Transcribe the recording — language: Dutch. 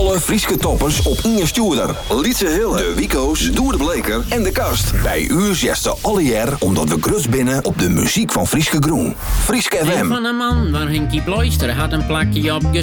Alle Frieske toppers op Inge Stoerder. Lietse Hille, de Wico's, Doer de Bleker en de Kast. Bij u zesten alle jaar omdat we grus binnen op de muziek van Frieske Groen. Frieske FM. Van een man waar Henkie Ploister had een plakje op